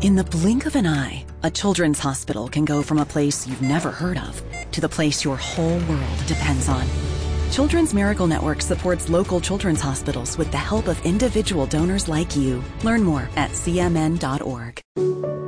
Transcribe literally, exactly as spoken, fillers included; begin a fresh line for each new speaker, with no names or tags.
In the blink of an eye, a children's hospital can go from a place you've never heard of to the place your whole world depends on. Children's Miracle Network supports local children's hospitals with the help of individual donors like you. Learn more at c m n dot org.